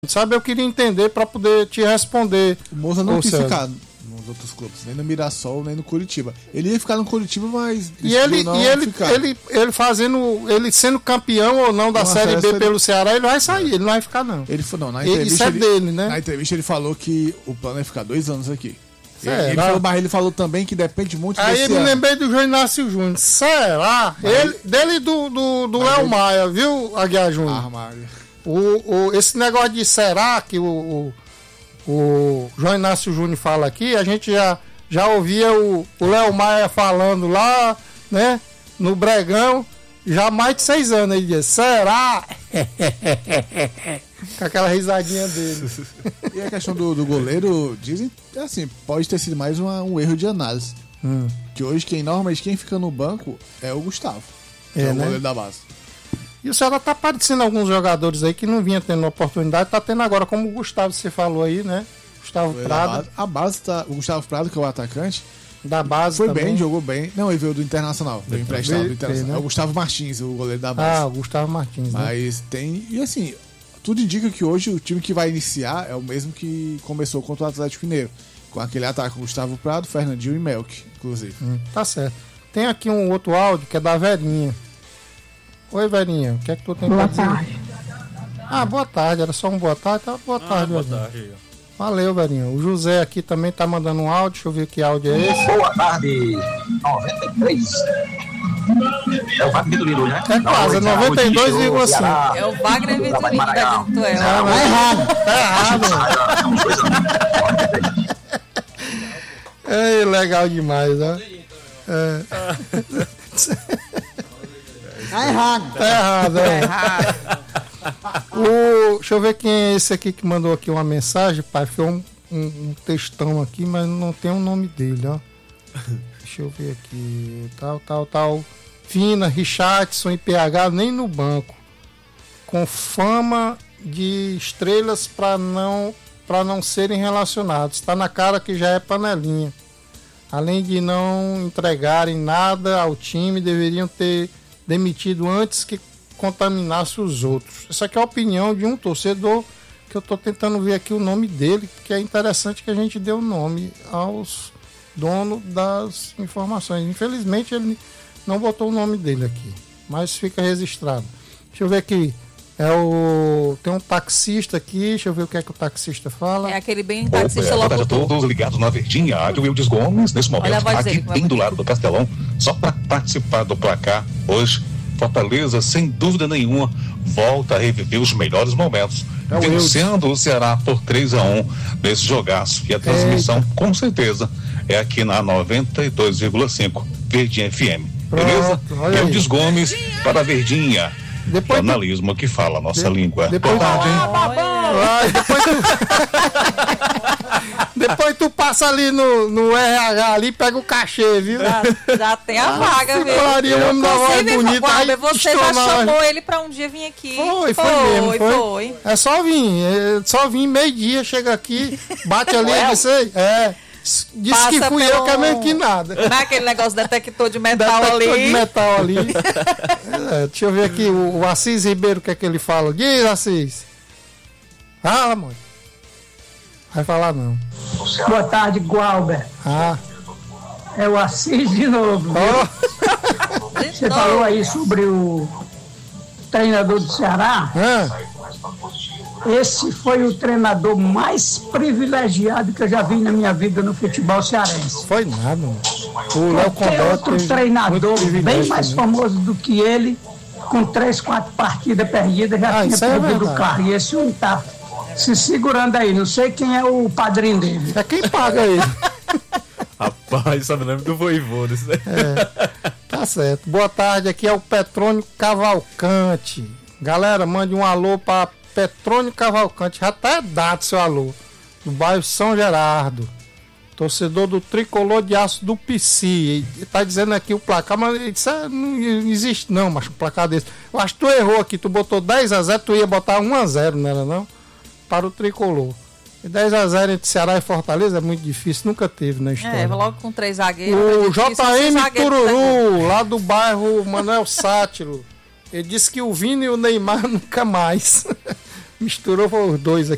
Sabe, eu queria entender para poder te responder. O Moza não quis ficar nos outros clubes, nem no Mirassol, nem no Curitiba. Ele ia ficar no Curitiba, mas ele fazendo, ele sendo campeão ou não da Série B pelo Ceará, ele vai sair, ele não vai ficar não. Ele falou, na entrevista, isso é dele, né? Na entrevista ele falou que o plano é ficar 2 anos aqui. Ele falou também que depende muito aí desse eu me lembrei do João Inácio Júnior. Será? Dele e do Léo Maia, viu, Aguiar Júnior? Esse negócio de será que o João Inácio Júnior fala aqui, a gente já ouvia o Léo Maia falando lá, né, no Bregão, já há mais de 6 anos. Ele dizia, será? Com aquela risadinha dele. E a questão do goleiro, dizem, assim, pode ter sido mais um erro de análise. Que hoje, normalmente quem fica no banco é o Gustavo, que é o goleiro da base. E o Ceará tá aparecendo alguns jogadores aí que não vinha tendo oportunidade, tá tendo agora, como o Gustavo, você falou aí, né? Gustavo Prado. A base tá. O Gustavo Prado, que é o atacante, da base foi também. Bem, jogou bem. Não, ele veio do Internacional, veio emprestado do Internacional. Né? É o Gustavo Martins, o goleiro da base. O Gustavo Martins, Mas tem. E assim, tudo indica que hoje o time que vai iniciar é o mesmo que começou contra o Atlético Mineiro. Com aquele ataque, Gustavo Prado, Fernandinho e Melk, inclusive. Tá certo. Tem aqui um outro áudio que é da Verinha. Oi, Verinha, o que é que tu tem pra dizer? Boa tarde. Boa tarde, era só um boa tarde, tá? Boa tarde, boa tarde. Valeu, Verinha. O José aqui também tá mandando um áudio, deixa eu ver que áudio é esse. Boa tarde, 93. É o Wagner Vitorino, né? É quase, 92,5. É o Wagner Vitorino, tá dizendo tu é. Tá errado, É legal demais, né? Tá errado. Tá errado, deixa eu ver quem é esse aqui que mandou aqui uma mensagem, pai. Foi um textão aqui, mas não tem o nome dele, ó. Deixa eu ver aqui. Tal. Fina, Richardson e PH nem no banco. Com fama de estrelas para não serem relacionados. Tá na cara que já é panelinha. Além de não entregarem nada ao time, deveriam ter demitido antes que contaminasse os outros. Essa aqui é a opinião de um torcedor, que eu estou tentando ver aqui o nome dele, que é interessante que a gente dê o nome aos donos das informações. Infelizmente ele não botou o nome dele aqui, mas fica registrado. Deixa eu ver aqui. Tem um taxista aqui, deixa eu ver o que é que o taxista fala. É aquele bem taxista logo. Boa tarde a todos ligados na Verdinha, Rádio Wildes Gomes, nesse momento, aqui bem do lado do Castelão, só para participar do placar hoje. Fortaleza, sem dúvida nenhuma, volta a reviver os melhores momentos, vencendo o Ceará por 3-1 nesse jogaço. E a transmissão, com certeza, é aqui na 92,5 Verdinha FM. Beleza? Wildes Gomes para a Verdinha. Jornalismo que fala a nossa língua. Depois depois tu passa ali no RH ali, pega o cachê, viu? Já tem a vaga, viu? Bonita, você já chamou ele pra um dia vir aqui. Foi. É só vir meio-dia, chega aqui, bate ali e disse que fui eu que é mesmo que nada. Não é aquele negócio detector de metal ali. Deixa eu ver aqui o Assis Ribeiro, o que é que ele fala. Diz, Assis. Fala, mãe. Vai falar não. Boa tarde, Gualber. É o Assis de novo. Você falou aí sobre o treinador do Ceará. Esse foi o treinador mais privilegiado que eu já vi na minha vida no futebol cearense. Foi nada, mano. O Léo Condé, outro treinador bem mais famoso do que ele, com 3, 4 partidas perdidas, já tinha perdido o carro. E esse um tá se segurando aí. Não sei quem é o padrinho dele. É quem paga ele. Rapaz, sabe o nome do Voivoda. Tá certo. Boa tarde, aqui é o Petrônio Cavalcante. Galera, mande um alô para Petrônio Cavalcante, já tá dado seu alô, do bairro São Gerardo, torcedor do Tricolor de Aço do PC. Ele tá dizendo aqui o placar, mas isso não existe não, mas um placar desse. Eu acho que tu errou aqui, tu botou 10-0, tu ia botar 1-0, não era não? Para o Tricolor. E 10-0 entre Ceará e Fortaleza é muito difícil, nunca teve na história. Logo com 3 zagueiros. O JM Tururu, lá do bairro Manuel Sátiro, ele disse que o Vini e o Neymar nunca mais. Misturou os dois aqui.